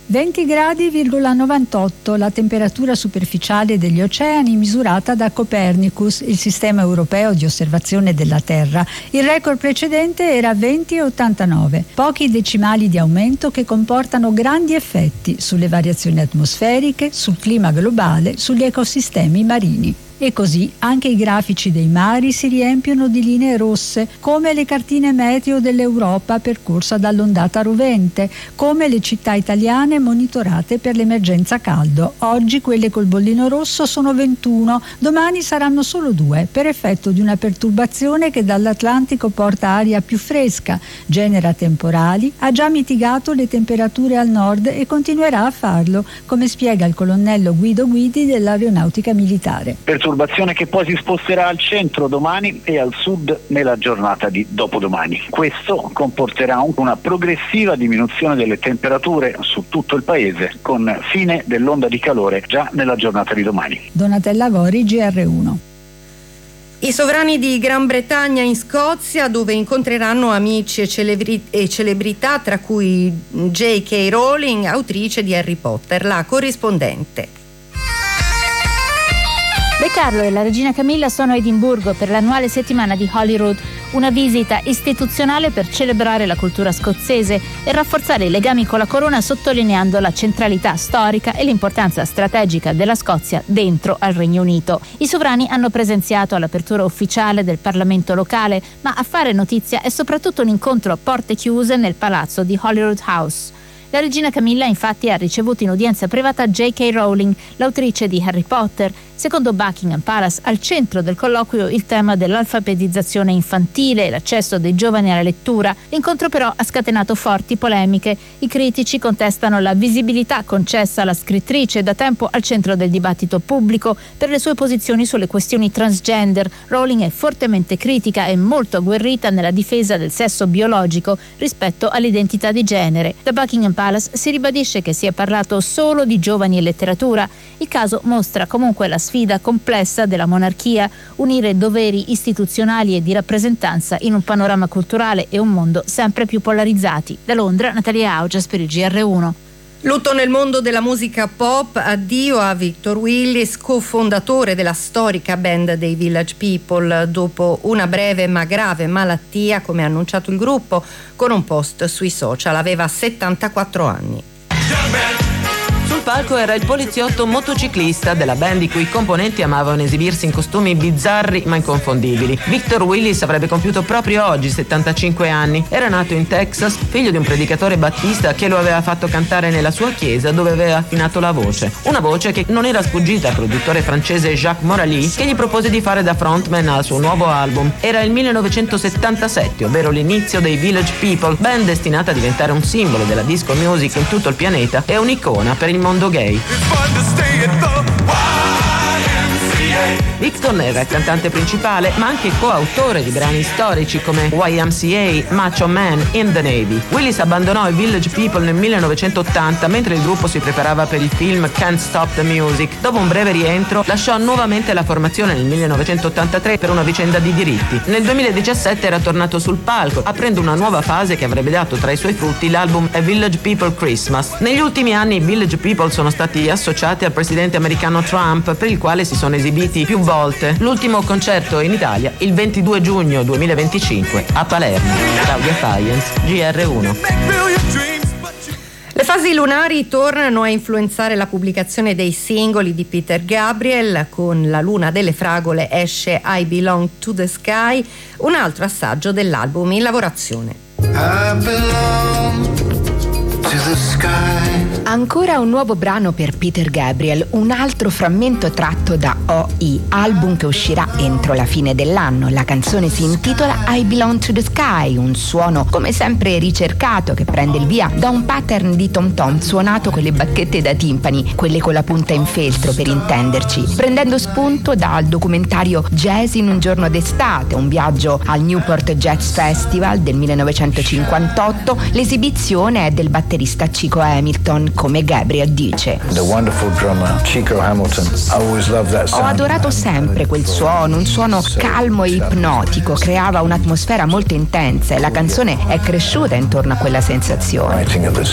20,98 la temperatura superficiale degli oceani misurata da Copernicus, il sistema europeo di osservazione della Terra. Il record precedente era 20,89, pochi decimali di aumento che comportano grandi effetti sulle variazioni atmosferiche, sul clima globale, sugli ecosistemi marini. E così anche i grafici dei mari si riempiono di linee rosse, come le cartine meteo dell'Europa percorsa dall'ondata rovente, come le città italiane monitorate per l'emergenza caldo. Oggi quelle col bollino rosso sono 21, domani saranno solo 2, per effetto di una perturbazione che dall'Atlantico porta aria più fresca, genera temporali, ha già mitigato le temperature al nord e continuerà a farlo, come spiega il colonnello Guido Guidi dell'Aeronautica Militare. Perturbazione che poi si sposterà al centro domani e al sud nella giornata di dopodomani. Questo comporterà una progressiva diminuzione delle temperature su tutto il paese, con fine dell'onda di calore già nella giornata di domani. Donatella Gori, GR1. I sovrani di Gran Bretagna in Scozia, dove incontreranno amici e celebrità, tra cui J.K. Rowling, autrice di Harry Potter, la corrispondente. Re Carlo e la regina Camilla sono a Edimburgo per l'annuale settimana di Holyrood, una visita istituzionale per celebrare la cultura scozzese e rafforzare i legami con la corona, sottolineando la centralità storica e l'importanza strategica della Scozia dentro al Regno Unito. I sovrani hanno presenziato all'apertura ufficiale del Parlamento locale, ma a fare notizia è soprattutto un incontro a porte chiuse nel palazzo di Holyrood House. La regina Camilla infatti ha ricevuto in udienza privata J.K. Rowling, l'autrice di Harry Potter. Secondo Buckingham Palace, al centro del colloquio il tema dell'alfabetizzazione infantile e l'accesso dei giovani alla lettura. L'incontro però ha scatenato forti polemiche. I critici contestano la visibilità concessa alla scrittrice, da tempo al centro del dibattito pubblico, per le sue posizioni sulle questioni transgender. Rowling è fortemente critica e molto agguerrita nella difesa del sesso biologico rispetto all'identità di genere. Da Buckingham Palace si ribadisce che si è parlato solo di giovani e letteratura. Il caso mostra comunque la sfida complessa della monarchia, unire doveri istituzionali e di rappresentanza in un panorama culturale e un mondo sempre più polarizzati. Da Londra, Natalia Augias per il GR1. Lutto nel mondo della musica pop, addio a Victor Willis, cofondatore della storica band dei Village People, dopo una breve ma grave malattia, come ha annunciato il gruppo con un post sui social. Aveva 74 anni. Sul palco era il poliziotto motociclista della band, i cui componenti amavano esibirsi in costumi bizzarri ma inconfondibili. Victor Willis avrebbe compiuto proprio oggi 75 anni. Era nato in Texas, figlio di un predicatore battista che lo aveva fatto cantare nella sua chiesa, dove aveva affinato la voce. Una voce che non era sfuggita al produttore francese Jacques Morali, che gli propose di fare da frontman al suo nuovo album. Era il 1977, ovvero l'inizio dei Village People, band destinata a diventare un simbolo della disco music in tutto il pianeta e un'icona per il mondo gay. Victor era il cantante principale, ma anche coautore di brani storici come YMCA, Macho Man, In the Navy. Willis abbandonò i Village People nel 1980 mentre il gruppo si preparava per il film Can't Stop the Music. Dopo un breve rientro lasciò nuovamente la formazione nel 1983 per una vicenda di diritti. Nel 2017 era tornato sul palco, aprendo una nuova fase che avrebbe dato tra i suoi frutti l'album A Village People Christmas. Negli ultimi anni i Village People sono stati associati al presidente americano Trump, per il quale si sono esibiti più volte. L'ultimo concerto in Italia il 22 giugno 2025 a Palermo. Claudia Faiens, GR1. Le fasi lunari tornano a influenzare la pubblicazione dei singoli di Peter Gabriel. Con La luna delle fragole esce I Belong to the Sky, un altro assaggio dell'album in lavorazione. I belong to the sky. Ancora un nuovo brano per Peter Gabriel, un altro frammento tratto da OI, album che uscirà entro la fine dell'anno. La canzone si intitola I Belong to the Sky, un suono come sempre ricercato che prende il via da un pattern di tom tom suonato con le bacchette da timpani, quelle con la punta in feltro per intenderci, prendendo spunto dal documentario Jazz in un giorno d'estate, un viaggio al Newport Jazz Festival del 1958. L'esibizione è del batterista Chico Hamilton, come Gabriel dice. The wonderful drummer Chico Hamilton. I always loved that sound. Ho adorato sempre quel suono, un suono calmo e ipnotico, creava un'atmosfera molto intensa e la canzone è cresciuta intorno a quella sensazione.